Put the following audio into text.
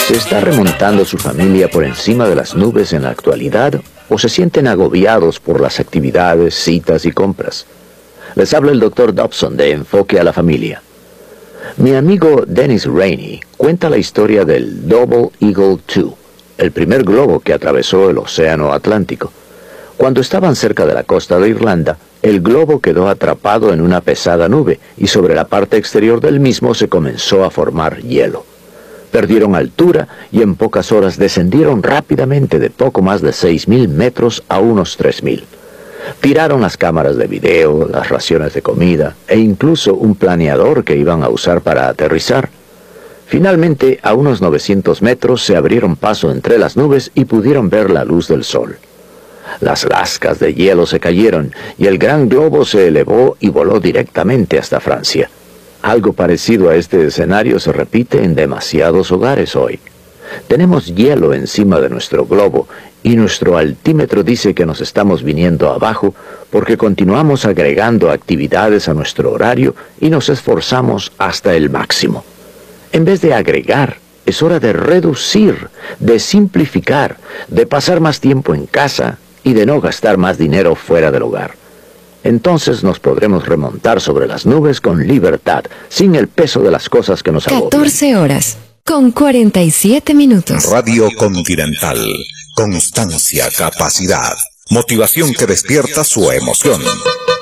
¿Se está remontando su familia por encima de las nubes en la actualidad o se sienten agobiados por las actividades, citas y compras? Les habla el Dr. Dobson de Enfoque a la Familia. Mi amigo Dennis Rainey cuenta la historia del Double Eagle II, el primer globo que atravesó el Océano Atlántico. Cuando estaban cerca de la costa de Irlanda, el globo quedó atrapado en una pesada nube y sobre la parte exterior del mismo se comenzó a formar hielo. Perdieron altura y en pocas horas descendieron rápidamente de poco más de 6.000 metros a unos 3.000. Tiraron las cámaras de video, las raciones de comida e incluso un planeador que iban a usar para aterrizar. Finalmente, a unos 900 metros se abrieron paso entre las nubes y pudieron ver la luz del sol. Las lascas de hielo se cayeron y el gran globo se elevó y voló directamente hasta Francia. Algo parecido a este escenario se repite en demasiados hogares hoy. Tenemos hielo encima de nuestro globo y nuestro altímetro dice que nos estamos viniendo abajo porque continuamos agregando actividades a nuestro horario y nos esforzamos hasta el máximo. En vez de agregar, es hora de reducir, de simplificar, de pasar más tiempo en casa y de no gastar más dinero fuera del hogar. Entonces nos podremos remontar sobre las nubes con libertad, sin el peso de las cosas que nos agobian. 14 horas, con 47 minutos. Radio Continental. Constancia, capacidad, motivación que despierta su emoción.